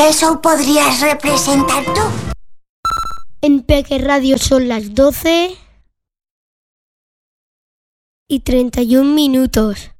¿Qué show podrías representar tú? En Peque Radio son las 12:31.